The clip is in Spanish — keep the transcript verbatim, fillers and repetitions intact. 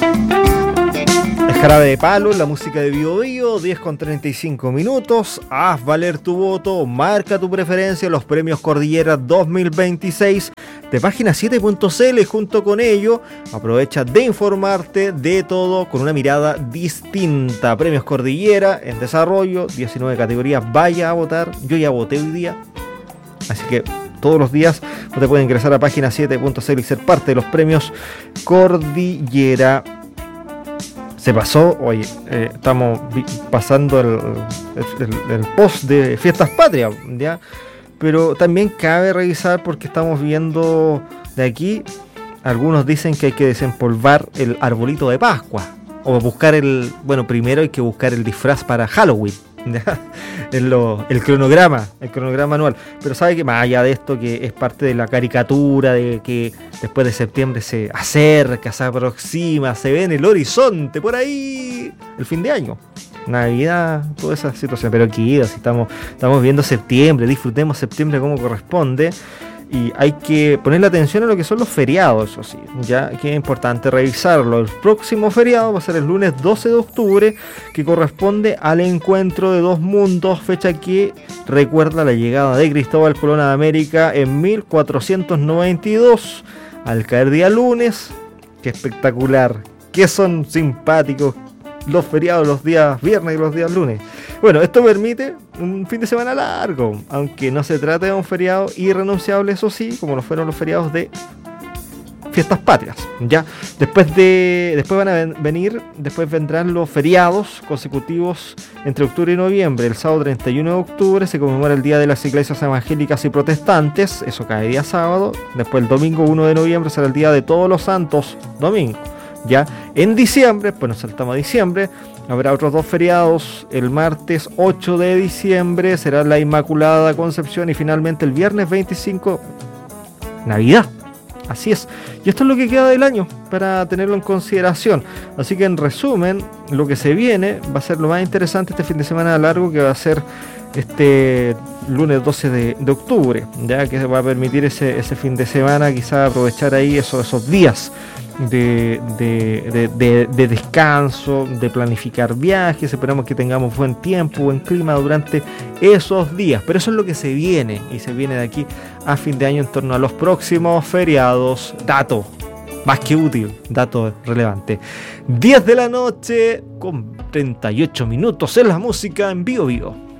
Jarabe de Palo, la música de Bio Bio, diez con treinta y cinco minutos. Haz valer tu voto, marca tu preferencia en los premios Cordillera dos mil veintiséis de página siete punto c l. Junto con ello, aprovecha de informarte de todo con una mirada distinta. Premios Cordillera en desarrollo, diecinueve categorías. Vaya a votar. Yo ya voté hoy día, así que todos los días usted puede ingresar a página siete punto c l y ser parte de los premios Cordillera. Se pasó, oye, eh, estamos vi- pasando el, el, el post de Fiestas Patrias, ¿ya? Pero también cabe revisar porque estamos viendo de aquí, algunos dicen que hay que desempolvar el arbolito de Pascua, o buscar el, bueno, primero hay que buscar el disfraz para Halloween, ¿ya? En lo, el cronograma, el cronograma anual. Pero sabe que más allá de esto, que es parte de la caricatura de que después de septiembre se acerca, se aproxima, se ve en el horizonte, por ahí, el fin de año, Navidad, toda esa situación. Pero aquí, si estamos, estamos viendo septiembre, disfrutemos septiembre como corresponde. Y hay que ponerle atención a lo que son los feriados, eso sí, ya que es importante revisarlo. El próximo feriado va a ser el lunes doce de octubre, que corresponde al encuentro de dos mundos, fecha que recuerda la llegada de Cristóbal Colón a América en mil cuatrocientos noventa y dos, al caer día lunes. Qué espectacular, qué son simpáticos los feriados, los días viernes y los días lunes. Bueno, esto permite un fin de semana largo, aunque no se trate de un feriado irrenunciable, eso sí, como lo fueron los feriados de Fiestas Patrias, ya. Después de después van a ven, venir, después vendrán los feriados consecutivos entre octubre y noviembre. El sábado treinta y uno de octubre se conmemora el Día de las Iglesias Evangélicas y Protestantes, eso cae día sábado. Después el domingo uno de noviembre será el Día de Todos los Santos, domingo. Ya en diciembre, pues nos saltamos a diciembre, habrá otros dos feriados. El martes ocho de diciembre será la Inmaculada Concepción y finalmente el viernes veinticinco, Navidad. Así es. Y esto es lo que queda del año para tenerlo en consideración. Así que en resumen, lo que se viene va a ser lo más interesante este fin de semana largo, que va a ser este lunes doce de, de octubre, ya que va a permitir ese, ese fin de semana, quizás aprovechar ahí esos, esos días de, de, de, de, de descanso, de planificar viajes. Esperamos que tengamos buen tiempo, buen clima durante esos días, pero eso es lo que se viene, y se viene de aquí a fin de año en torno a los próximos feriados. Dato más que útil, dato relevante. diez de la noche con treinta y ocho minutos en la música en Bio Bio.